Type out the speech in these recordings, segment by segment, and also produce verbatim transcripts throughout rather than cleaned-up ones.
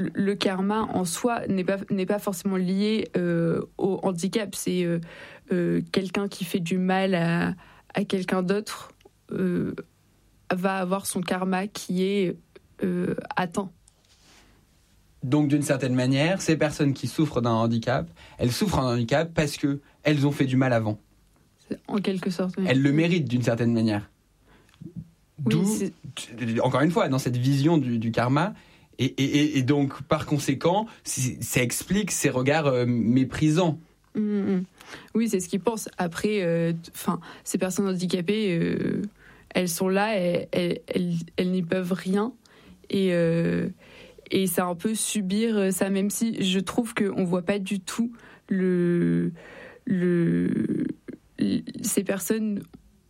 Le karma en soi n'est pas, n'est pas forcément lié euh, au handicap. C'est euh, euh, quelqu'un qui fait du mal à, à quelqu'un d'autre euh, va avoir son karma qui est euh, atteint. Donc d'une certaine manière, ces personnes qui souffrent d'un handicap, elles souffrent d'un handicap parce qu'elles ont fait du mal avant. En quelque sorte, oui. Elles le méritent d'une certaine manière. Oui, D'où, c'est... encore une fois, dans cette vision du, du karma, et, et, et donc par conséquent, ça explique ces regards euh, méprisants. Mmh, oui, c'est ce qu'ils pensent. Après, euh, ces personnes handicapées, euh, elles sont là, elles, elles, elles, elles n'y peuvent rien. Et... Euh, Et c'est un peu subir ça, même si je trouve qu'on ne voit pas du tout le, le, ces personnes,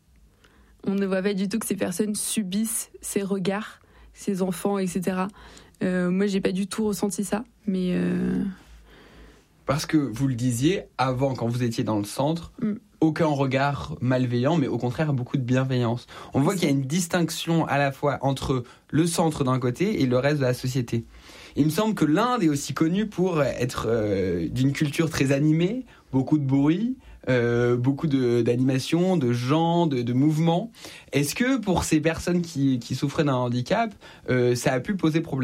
on ne voit pas du tout que ces personnes subissent ces regards, ces enfants, et cetera. Euh, moi, je n'ai pas du tout ressenti ça, mais... Euh... Parce que vous le disiez, avant, quand vous étiez dans le centre, mm. aucun regard malveillant, mais au contraire, beaucoup de bienveillance. On voit qu'il y a une distinction à la fois entre le centre d'un côté et le reste de la société. Il me semble que l'Inde est aussi connue pour être euh, d'une culture très animée, beaucoup de bruit, euh, beaucoup de, d'animation, de gens, de, de mouvements. Est-ce que pour ces personnes qui, qui souffraient d'un handicap, euh, ça a pu poser problème ?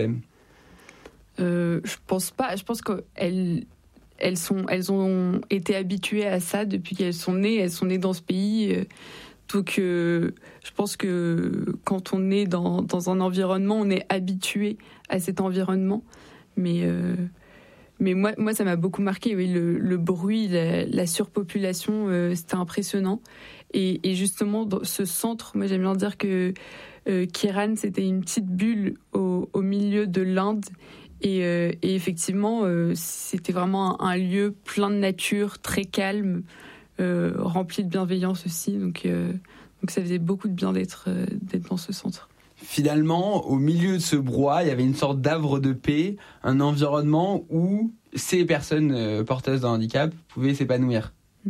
euh, Je pense pas. Je pense qu'elles... Elles, sont, elles ont été habituées à ça depuis qu'elles sont nées. Elles sont nées dans ce pays. Donc, euh, je pense que quand on est dans, dans un environnement, on est habitué à cet environnement. Mais, euh, mais moi, moi, ça m'a beaucoup marqué. Oui, le, le bruit, la, la surpopulation, euh, c'était impressionnant. Et, et justement, dans ce centre, moi, j'aime bien dire que euh, Kiran, c'était une petite bulle au, au milieu de l'Inde. Et, euh, et effectivement, euh, c'était vraiment un, un lieu plein de nature, très calme, euh, rempli de bienveillance aussi. Donc, euh, donc ça faisait beaucoup de bien d'être, euh, d'être dans ce centre. Finalement, au milieu de ce brouhaha, il y avait une sorte d'havre de paix, un environnement où ces personnes euh, porteuses d'un handicap pouvaient s'épanouir. Mm.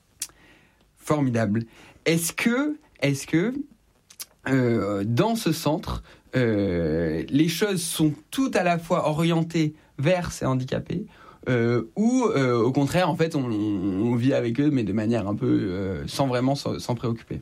Formidable. Est-ce que, est-ce que euh, dans ce centre, Euh, les choses sont tout à la fois orientées vers ces handicapés euh, ou euh, au contraire en fait on, on vit avec eux mais de manière un peu euh, sans vraiment s'en, s'en préoccuper?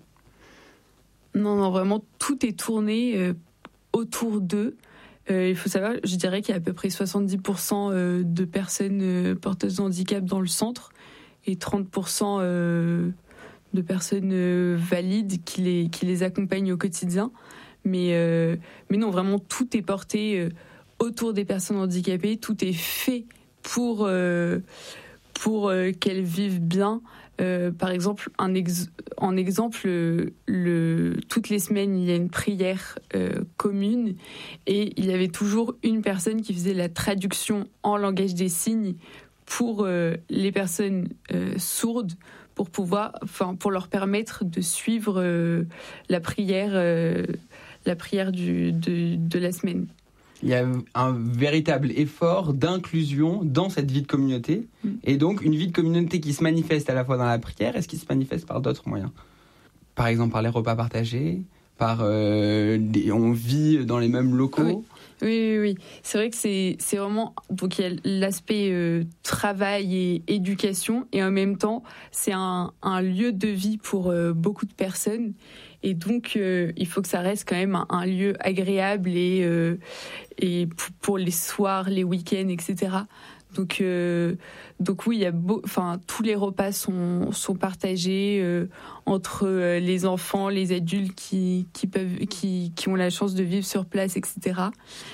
Non, non, vraiment tout est tourné euh, autour d'eux. Euh, il faut savoir, je dirais qu'il y a à peu près soixante-dix pour cent euh, de personnes euh, porteuses de handicap dans le centre et trente pour cent euh, de personnes euh, valides qui les, qui les accompagnent au quotidien. Mais, euh, mais non, vraiment, tout est porté euh, autour des personnes handicapées. Tout est fait pour, euh, pour euh, qu'elles vivent bien. Euh, par exemple, un ex- en exemple, le, le, toutes les semaines, il y a une prière euh, commune et il y avait toujours une personne qui faisait la traduction en langage des signes pour euh, les personnes euh, sourdes, pour pouvoir, enfin, pour leur permettre de suivre euh, la prière. Euh, la prière du, de, de la semaine. Il y a un véritable effort d'inclusion dans cette vie de communauté, mmh. et donc une vie de communauté qui se manifeste à la fois dans la prière, est-ce qu'il se manifeste par d'autres moyens ? Par exemple par les repas partagés, par euh, des, on vit dans les mêmes locaux. Oui. Oui, oui, oui. C'est vrai que c'est, c'est vraiment... Donc, il y a l'aspect euh, travail et éducation, et en même temps, c'est un, un lieu de vie pour euh, beaucoup de personnes. Et donc, euh, il faut que ça reste quand même un, un lieu agréable et, euh, et pour, pour les soirs, les week-ends, et cetera. Donc, euh, donc oui, il y a beau, enfin, tous les repas sont, sont partagés euh, entre euh, les enfants, les adultes qui, qui, peuvent, qui, qui ont la chance de vivre sur place, et cetera.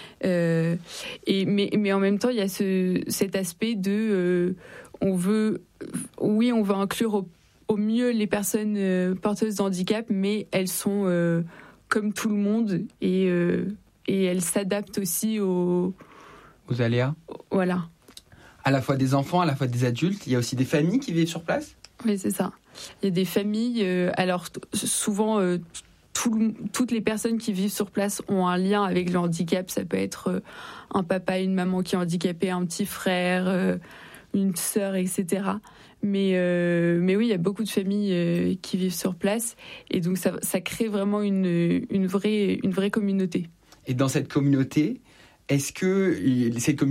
Euh, et, mais, mais en même temps, il y a ce, cet aspect de... Euh, on veut, oui, on veut inclure au, au mieux les personnes euh, porteuses de handicap, mais elles sont euh, comme tout le monde et, euh, et elles s'adaptent aussi aux... Aux aléas. Voilà. À la fois des enfants, à la fois des adultes. Il y a aussi des familles qui vivent sur place ? Oui, c'est ça. Il y a des familles. Euh, alors, t- souvent, euh, tout, toutes les personnes qui vivent sur place ont un lien avec le handicap. Ça peut être euh, un papa, une maman qui est handicapée, un petit frère, euh, une sœur, et cetera. Mais, euh, mais oui, il y a beaucoup de familles euh, qui vivent sur place. Et donc, ça, ça crée vraiment une, une, vraie, une vraie communauté. Et dans cette communauté, est-ce que cette